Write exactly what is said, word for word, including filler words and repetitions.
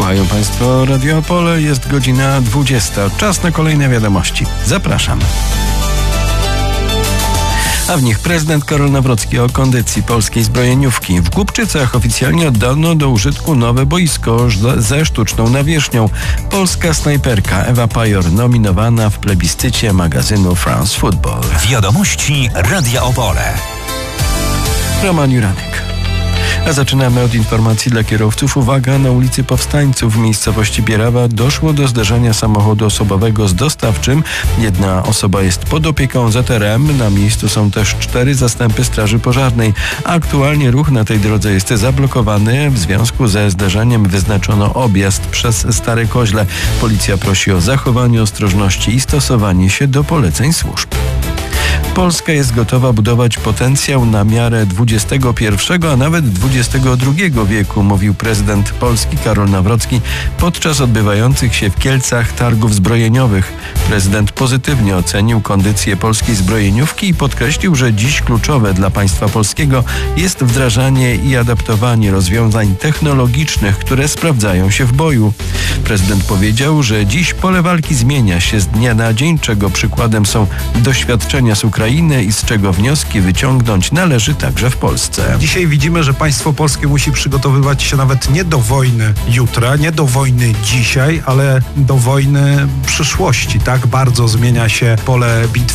Słuchają Państwo Radio Opole, jest godzina dwudziesta. Czas na kolejne wiadomości. Zapraszam. A w nich prezydent Karol Nawrocki o kondycji polskiej zbrojeniówki. W Głubczycach oficjalnie oddano do użytku nowe boisko ze sztuczną nawierzchnią. Polska snajperka Ewa Pajor nominowana w plebiscycie magazynu France Football. Wiadomości Radia Opole. Roman Juranek. A zaczynamy od informacji dla kierowców. Uwaga, na ulicy Powstańców w miejscowości Bierawa doszło do zderzenia samochodu osobowego z dostawczym. Jedna osoba jest pod opieką Z R M. Na miejscu są też cztery zastępy straży pożarnej. Aktualnie ruch na tej drodze jest zablokowany. W związku ze zderzeniem wyznaczono objazd przez Stare Koźle. Policja prosi o zachowanie ostrożności i stosowanie się do poleceń służb. Polska jest gotowa budować potencjał na miarę dwudziestego pierwszego, a nawet dwudziestego drugiego wieku, mówił prezydent Polski Karol Nawrocki podczas odbywających się w Kielcach targów zbrojeniowych. Prezydent pozytywnie ocenił kondycję polskiej zbrojeniówki i podkreślił, że dziś kluczowe dla państwa polskiego jest wdrażanie i adaptowanie rozwiązań technologicznych, które sprawdzają się w boju. Prezydent powiedział, że dziś pole walki zmienia się z dnia na dzień, czego przykładem są doświadczenia z Ukrainy i z czego wnioski wyciągnąć należy także w Polsce. Dzisiaj widzimy, że państwo polskie musi przygotowywać się nawet nie do wojny jutra, nie do wojny dzisiaj, ale do wojny przyszłości. Tak bardzo zmienia się pole bitwy.